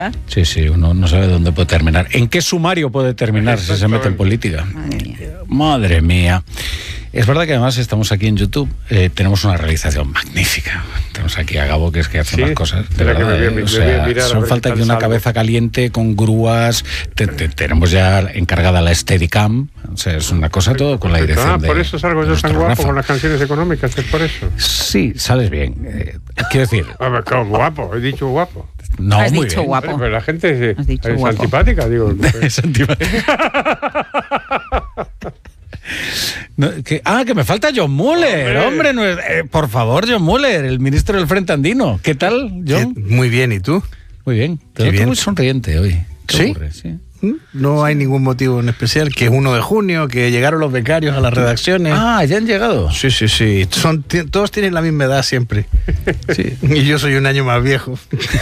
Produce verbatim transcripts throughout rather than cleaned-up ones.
Sí, sí, uno no sabe dónde puede terminar. ¿En qué sumario puede terminar si se mete en política? Madre mía. Madre mía. Es verdad que además estamos aquí en YouTube, eh, tenemos una realización magnífica. Tenemos aquí a Gabo, que es que hace Sí, unas cosas, de espera que verdad, me voy a- eh, me o voy a sea, mirar a solo ver falta qué aquí tal una salgo. cabeza caliente con grúas, te- te- tenemos ya encargada la Steadicam, o sea, es una cosa todo con la dirección Ah, de por eso salgo de yo nuestro tan guapo Rafa. con las canciones económicas, es por eso. Sí, sales bien. Eh, quiero decir, A ver, ¿cómo guapo? He dicho guapo. no, Has muy dicho bien. guapo. Pero la gente es, Has dicho es guapo. antipática, digo. Es antipática. No, que, ah, que me falta John Muller, hombre, Hombre. no es- eh, por favor, John Muller, el ministro del Frente Andino. ¿Qué tal, John? Eh, Muy bien, ¿y tú? Muy bien. Te Qué noto bien. muy sonriente hoy. ¿Qué ¿Sí? ocurre? Sí. ¿Mm? No hay ningún motivo en especial, que es uno de junio, que llegaron los becarios a las redacciones. Ah, ya han llegado. Sí, sí, sí. Son, ti- todos tienen la misma edad siempre. Sí. Y yo soy un año más viejo.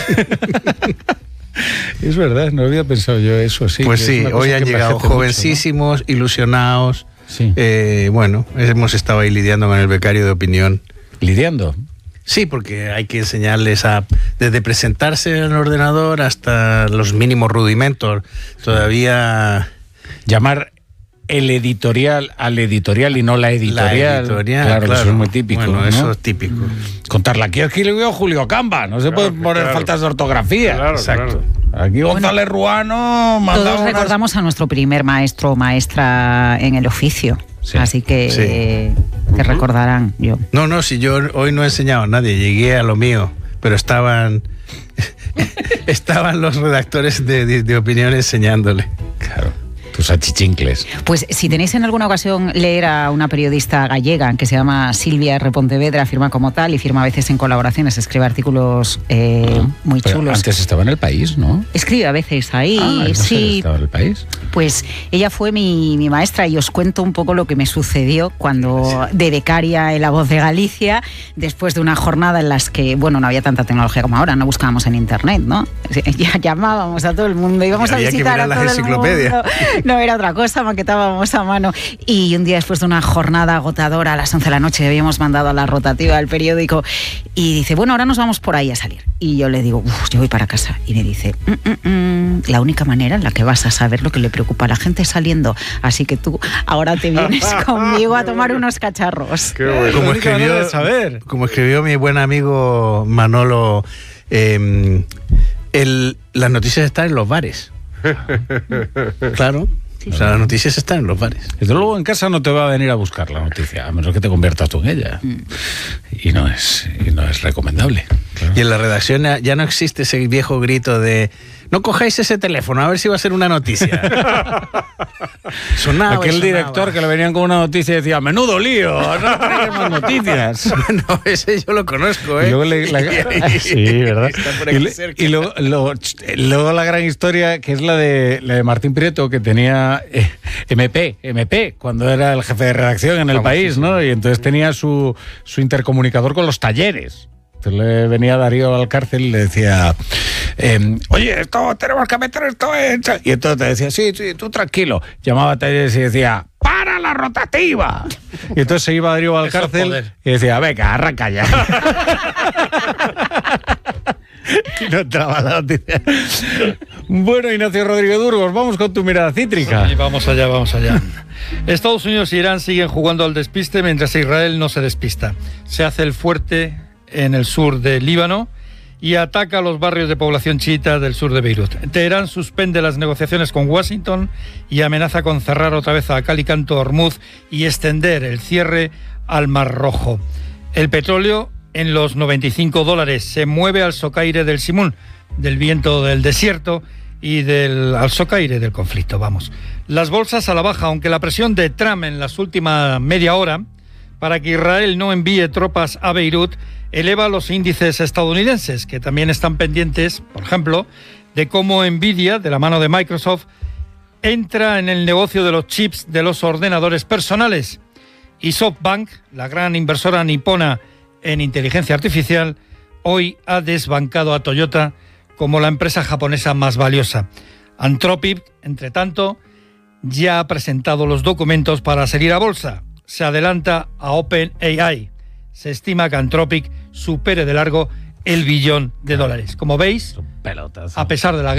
Es verdad, no había pensado yo eso. Sí, pues que sí, es una cosa hoy han que llegado envejece mucho, jovencísimos, ilusionados. ¿no? Sí. Eh, bueno, hemos estado ahí lidiando con el becario de opinión. Lidiando. Sí, porque hay que enseñarles a desde presentarse en el ordenador hasta los mínimos rudimentos. Todavía Llamar el editorial al editorial y no la editorial. la editorial, claro, claro. eso es muy típico. Bueno, ¿no? eso es típico. Contarla aquí escribió Julio Camba, no se Claro, pueden poner claro. faltas de ortografía. Claro, Exacto. claro. Aquí González Ruano mandaba Todos unas- recordamos a nuestro primer maestro o maestra en el oficio. Sí. Así que Sí. eh, te recordarán, yo. No, no, si yo hoy no he enseñado a nadie, llegué a lo mío, pero estaban estaban los redactores de, de, de opinión enseñándole. Claro, tus achichincles. Pues si tenéis en alguna ocasión leer a una periodista gallega que se llama Silvia R. Pontevedra, firma como tal y firma a veces en colaboraciones, escribe artículos eh, muy Pero chulos. antes estaba en El País, ¿no? Escribe a veces ahí, Ah, no sé, sí. estaba en El País. Pues ella fue mi, mi maestra y os cuento un poco lo que me sucedió cuando de becaria en La Voz de Galicia, después de una jornada en las que, bueno, no había tanta tecnología como ahora, no buscábamos en internet, ¿no? Ya llamábamos a todo el mundo, íbamos a Había que visitar mirar a las todo el enciclopedias. mundo. No era otra cosa, maquetábamos a mano. Y un día después de una jornada agotadora, a las once de la noche, habíamos mandado a la rotativa del periódico y dice, bueno, ahora nos vamos por ahí a salir. Y yo le digo, uff, yo voy para casa. Y me dice, "Mm, mm, mm, la única manera en la que vas a saber lo que le preocupa a la gente es saliendo. Así que tú ahora te vienes conmigo a tomar unos cacharros". Qué bueno. Como la única manera escribió, de saber. como escribió mi buen amigo Manolo, eh, el, las noticias están en los bares. Claro. O sea, las noticias están en los bares. Desde luego en casa no te va a venir a buscar la noticia, a menos que te conviertas tú en ella. Y no es, y no es recomendable. Claro. Y en la redacción ya- ya no existe ese viejo grito de no cojáis ese teléfono, a ver si va a ser una noticia. Sonaba y Aquel sonaba. director que le venían con una noticia y decía, menudo lío, no traigas más noticias. Bueno, ese yo lo conozco, ¿eh? Y luego le- la- sí, ¿verdad? Está por Y, aquí le- cerca. y luego, luego, luego la gran historia, que es la de, la de Martín Prieto, que tenía eh, M P, M P, cuando era el jefe de redacción en El País, ¿no? Y entonces tenía su, su intercomunicador con los talleres. Entonces le venía Darío al cárcel y le decía, eh, oye, esto tenemos que meter esto en... Y entonces te decía, sí, sí, tú tranquilo. Llamaba a talleres y decía, ¡para la rotativa! Y entonces se iba Darío al Eso es cárcel poder. y decía, venga, arranca ya. Y no entraba la noticia. Bueno, Ignacio Rodríguez Burgos, vamos con tu mirada cítrica. Y vamos allá, vamos allá. Estados Unidos e Irán siguen jugando al despiste mientras Israel no se despista. Se hace el fuerte en el sur de Líbano y ataca a los barrios de población chiita del sur de Beirut. Teherán suspende las negociaciones con Washington y amenaza con cerrar otra vez a cal y canto Hormuz y extender el cierre al Mar Rojo. El petróleo en los noventa y cinco dólares se mueve al socaire del Simún, del viento del desierto y del al socaire del conflicto, vamos. Las bolsas a la baja, aunque la presión de Trump en las últimas media hora para que Israel no envíe tropas a Beirut eleva los índices estadounidenses, que también están pendientes, por ejemplo, de cómo Nvidia, de la mano de Microsoft, entra en el negocio de los chips de los ordenadores personales. Y SoftBank, la gran inversora nipona en inteligencia artificial, hoy ha desbancado a Toyota como la empresa japonesa más valiosa. Anthropic, entre tanto, ya ha presentado los documentos para salir a bolsa. Se adelanta a OpenAI. Se estima que Anthropic supere de largo el billón de dólares. Como veis, Son pelotas. a pesar de la